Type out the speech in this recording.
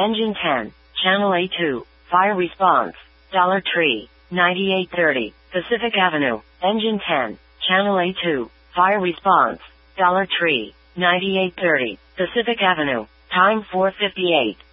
Engine 10, Channel A2, Fire Response, Dollar Tree, 9830, Pacific Avenue. Engine 10, Channel A2, Fire Response, Dollar Tree, 9830, Pacific Avenue. Time 4:58.